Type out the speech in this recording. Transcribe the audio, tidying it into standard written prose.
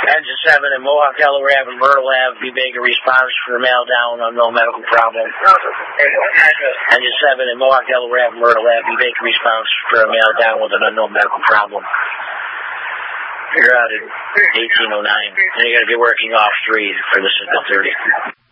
Engine 7 in Mohawk, Delaware Ave and Myrtle Ave. Be Baker response for mail down, unknown medical problem. Engine 7 in Mohawk, Delaware Ave and Myrtle Ave. Be Baker response for a mail down with an unknown medical problem. You're out at 1809. And you're going to be working off 3 for the 30.